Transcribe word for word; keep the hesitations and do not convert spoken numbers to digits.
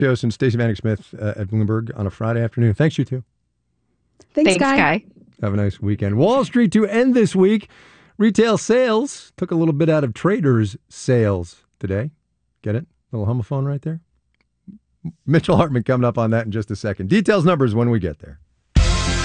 Dios and Stacey Vanek Smith uh, at Bloomberg on a Friday afternoon. Thanks, you two. Thanks, Thanks, Guy. Guy. Have a nice weekend. Wall Street to end this week. Retail sales took a little bit out of traders' sales today. Get it? Little homophone right there. Mitchell Hartman coming up on that in just a second. Details, numbers when we get there.